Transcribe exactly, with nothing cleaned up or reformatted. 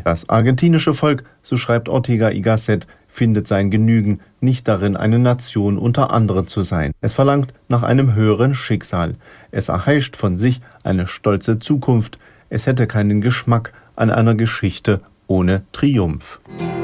Das argentinische Volk, so schreibt Ortega y Gasset, findet sein Genügen nicht darin, eine Nation unter anderen zu sein. Es verlangt nach einem höheren Schicksal. Es erheischt von sich eine stolze Zukunft. Es hätte keinen Geschmack an einer Geschichte ohne Triumph.